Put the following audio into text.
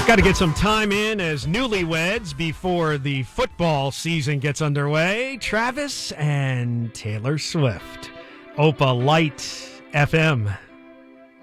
Got to get some time in as newlyweds before the football season gets underway. Travis and Taylor Swift. Opa Light FM.